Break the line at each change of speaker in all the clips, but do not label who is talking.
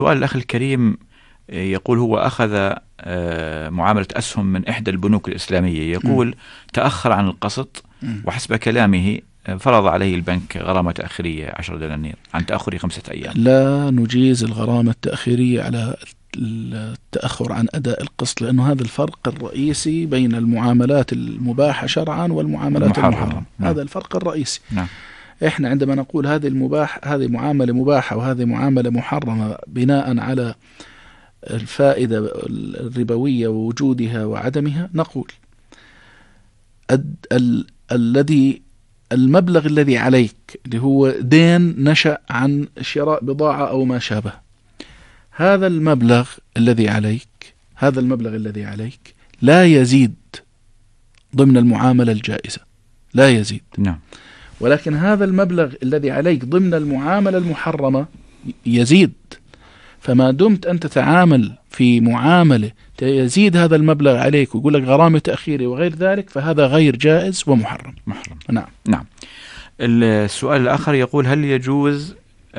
سؤال الأخ الكريم يقول هو أخذ معاملة أسهم من إحدى البنوك الإسلامية، يقول تأخر عن القسط وحسب كلامه فرض عليه البنك غرامة تأخيرية 10 دنانير عن تأخر 5 أيام.
لا نجيز الغرامة التأخيرية على التأخر عن أداء القسط، لأنه هذا الفرق الرئيسي بين المعاملات المباحة شرعا والمعاملات المحرمة. هذا الفرق الرئيسي.
نعم.
إحنا عندما نقول هذه معاملة مباحة وهذه معاملة محرمة بناء على الفائدة الربوية ووجودها وعدمها، نقول المبلغ الذي عليك اللي هو دين نشأ عن شراء بضاعة أو ما شابه، هذا المبلغ الذي عليك لا يزيد ضمن المعاملة الجائزة، لا يزيد.
نعم.
ولكن هذا المبلغ الذي عليك ضمن المعاملة المحرمة يزيد. فما دمت أن تتعامل في معاملة يزيد هذا المبلغ عليك ويقول لك غرامة تأخيري وغير ذلك، فهذا غير جائز ومحرم.
نعم. نعم. السؤال الآخر يقول هل يجوز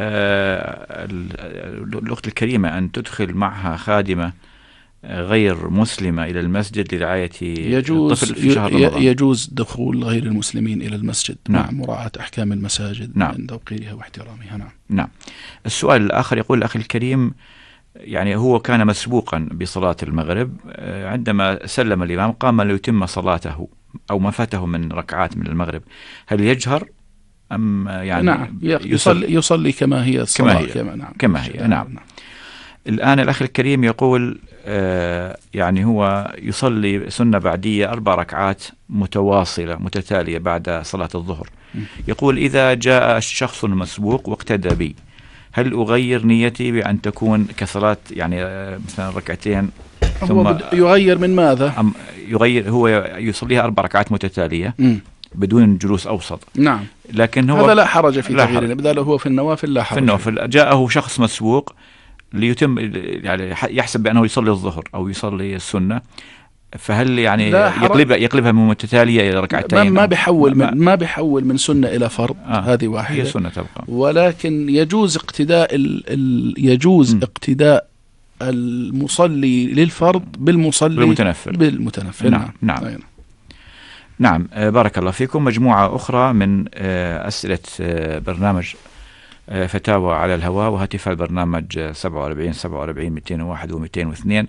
الأخت الكريمة أن تدخل معها خادمة غير مسلمة إلى المسجد لرعاية الطفل في شهر رمضان؟
يجوز دخول غير المسلمين إلى المسجد مع
نعم.
مراعاة أحكام المساجد من توقيرها واحترامها. نعم.
نعم. السؤال الآخر يقول الأخ الكريم يعني هو كان مسبوقا بصلاة المغرب، عندما سلم الإمام قام ليتم صلاته أو ما فاته من ركعات من المغرب، هل يجهر أم يعني
نعم يصلي كما هي الصلاة
كما هي. نعم. الآن الأخ الكريم يقول يعني هو يصلي سنة بعدية 4 ركعات متواصلة متتالية بعد صلاة الظهر. يقول إذا جاء شخص مسبوق واقتدى بي، هل أغير نيتي بأن تكون كصلاة يعني مثلا ركعتين ثم
يغير من ماذا؟
يغير هو يصليها 4 ركعات متتالية بدون جلوس أوسط.
نعم.
لكن هو
هذا لا حرج في تغييره، بدل هو في النوافل لا حرج.
في النوافل جاءه شخص مسبوق ليتم يعني يحسب بأنه يصلي الظهر أو يصلي السنة، فهل يعني يقلبها من متتالية إلى ركعتين؟
ما بيحول من سنة إلى فرض. هذه واحدة،
هي سنة تبقى.
ولكن يجوز اقتداء اقتداء المصلي للفرض بالمتنفل.
نعم. نعم. بارك الله فيكم. مجموعة أخرى من أسئلة برنامج فتاوى على الهواء وهاتف البرنامج 47 47 201 و202.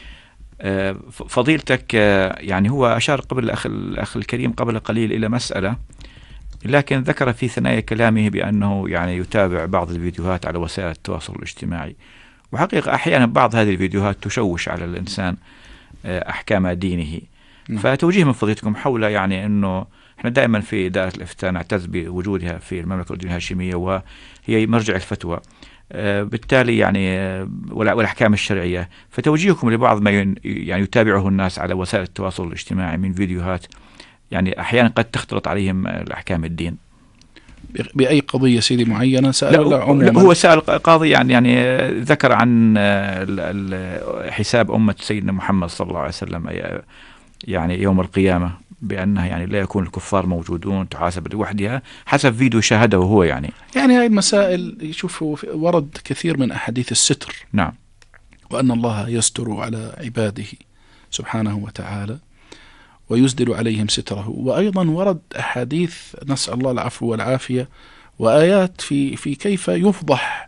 فضيلتك يعني هو أشار قبل الأخ الكريم قبل قليل إلى مسألة، لكن ذكر في ثنايا كلامه بأنه يعني يتابع بعض الفيديوهات على وسائل التواصل الاجتماعي، وحقيقة أحيانا بعض هذه الفيديوهات تشوش على الإنسان أحكام دينه. فتوجيه من فضيلتكم حول يعني أنه احنا دائما في دائرة الإفتاء نعتز بوجودها في المملكة الأردنية الهاشمية وهي مرجع الفتوى، بالتالي يعني والأحكام الشرعية، فتوجيهكم لبعض ما يعني يتابعه الناس على وسائل التواصل الاجتماعي من فيديوهات يعني أحيانا قد تختلط عليهم الأحكام الدين.
بأي قضية سيدي معينة سأل؟
هو سأل قاضي يعني ذكر عن حساب أمة سيدنا محمد صلى الله عليه وسلم يعني يوم القيامة، بأنها يعني لا يكون الكفار موجودون تحاسب لوحدها حسب فيديو شاهده هو يعني
هاي المسائل يشوفوا ورد كثير من أحاديث الستر.
نعم.
وأن الله يستر على عباده سبحانه وتعالى ويسدل عليهم ستره، وأيضا ورد أحاديث نسأل الله العفو والعافية وآيات في كيف يفضح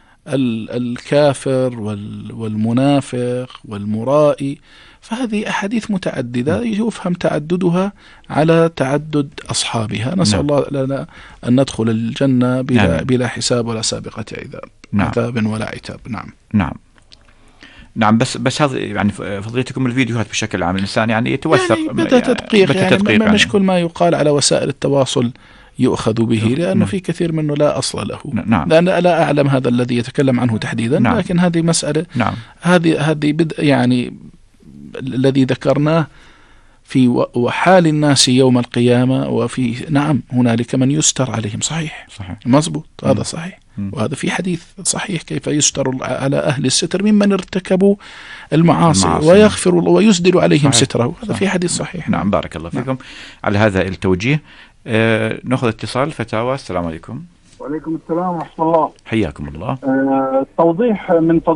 الكافر والمنافق والمرائي. فهذه أحاديث متعددة يفهم تعددها على تعدد أصحابها. نسأل الله لنا أن ندخل الجنة بلا حساب ولا سابقة عذاب ولا عتاب.
نعم. بس هذا يعني فضيلتكم الفيديوهات بشكل عام الإنسان يعني يتوثق
يعني بدأ تدقيق يعني مش كل ما يقال على وسائل التواصل يؤخذ به، لأنه في كثير منه لا أصل له. لأن لا أعلم هذا الذي يتكلم عنه تحديدا. لكن هذه مسألة هذه يعني الذي ذكرناه في وحال الناس يوم القيامة وفي هنالك من يستر عليهم. صحيح. مزبوط. هذا صحيح. وهذا في حديث صحيح كيف يستر على أهل الستر ممن ارتكبوا المعاصي ويغفر الله ويسدل عليهم ستره. هذا في حديث صحيح.
نعم. بارك الله فيكم على هذا التوجيه. نأخذ اتصال فتاوى. السلام عليكم.
وعليكم السلام ورحمة الله.
حياكم الله.
توضيح من